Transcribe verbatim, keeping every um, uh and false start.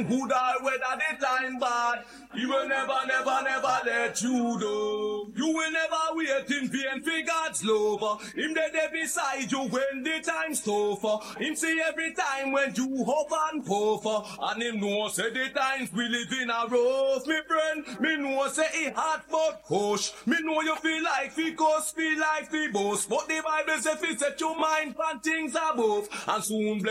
time good or whether the time bad. He will never, never, never let you do. You will never wait in vain for God's love. Him there beside you when the time's tough. Him see every time when you hope and puff. And him know say the times we live in a rough, me friend. Me know say it hard but push. Me know you feel like fi cuss, feel like fi boast. But the Bible say fi set your mind on things above. And soon